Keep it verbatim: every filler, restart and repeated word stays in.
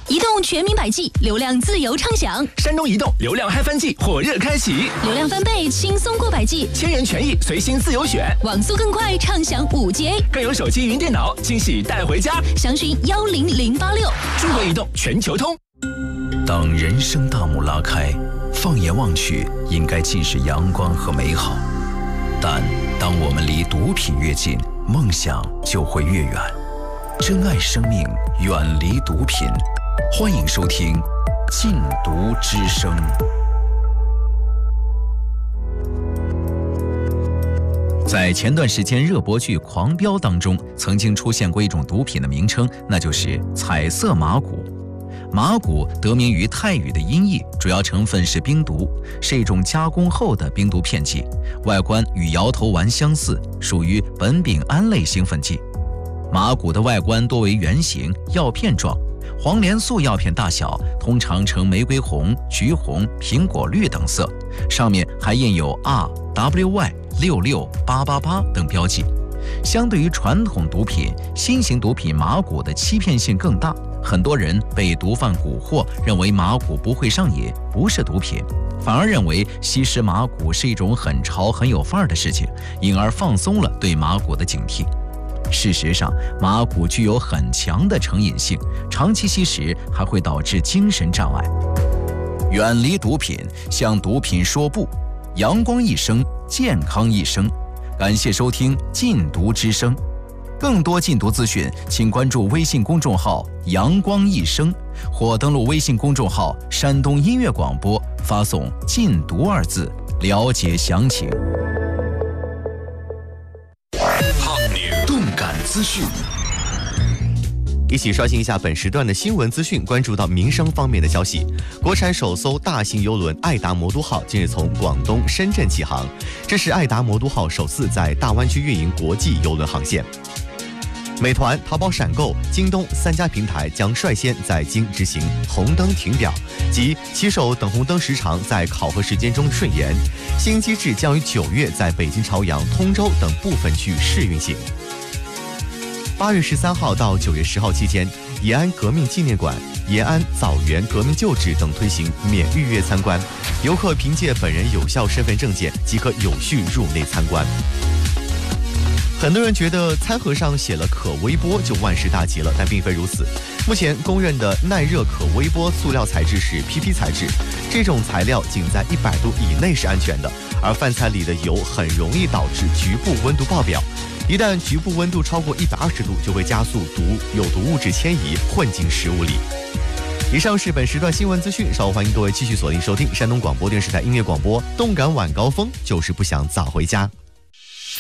移动全民百 G， 流量自由畅享。 山东移动流量嗨翻季火热开启， 流量翻倍，轻松过百 G， 千元权益随心自由选， 网速更快，畅享五 G A， 更有手机云电脑惊喜带回家。 详询幺零零八六。 中国移动全球通。 当人生大幕拉开，放眼望去，应该尽是阳光和美好。但当我们离毒品越近，梦想就会越远。珍爱生命，远离毒品。欢迎收听《禁毒之声》。在前段时间热播剧《狂飙》当中，曾经出现过一种毒品的名称，那就是彩色麻古。麻古得名于泰语的音译，主要成分是冰毒，是一种加工后的冰毒片剂，外观与摇头丸相似，属于苯丙胺类兴奋剂。麻古的外观多为圆形药片状，黄连素药片大小，通常呈玫瑰红、橘红、苹果绿等色，上面还印有 R W Y 六六八八八等标记。相对于传统毒品，新型毒品麻古的欺骗性更大，很多人被毒贩蛊惑，认为麻古不会上瘾，不是毒品，反而认为吸食麻古是一种很潮很有范儿的事情，因而放松了对麻古的警惕。事实上，麻古具有很强的成瘾性，长期吸食还会导致精神障碍。远离毒品，向毒品说不，阳光一生，健康一生。感谢收听《禁毒之声》，更多禁毒资讯，请关注微信公众号“阳光一生”或登录微信公众号“山东音乐广播”，发送“禁毒”二字，了解详情。动感资讯， 一起刷新一下本时段的新闻资讯，关注到民生方面的消息。国产首艘大型邮轮爱达魔都号近日从广东深圳起航，这是爱达魔都号首次在大湾区运营国际邮轮航线。美团、淘宝闪购、京东三家平台将率先在京执行红灯停表，即骑手等红灯时长在考核时间中顺延。新机制将于九月在北京朝阳、通州等部分区域试运行。八月十三号到九月十号期间，延安革命纪念馆、延安枣园革命旧址等推行免预约参观，游客凭借本人有效身份证件即可有序入内参观。很多人觉得餐盒上写了可微波就万事大吉了，但并非如此。目前公认的耐热可微波塑料材质是 P P 材质，这种材料仅在一百度以内是安全的，而饭菜里的油很容易导致局部温度爆表。一旦局部温度超过一百二十度，就会加速毒有毒物质迁移，混进食物里。以上是本时段新闻资讯，稍后欢迎各位继续锁定收听山东广播电视台音乐广播，动感晚高峰，就是不想早回家。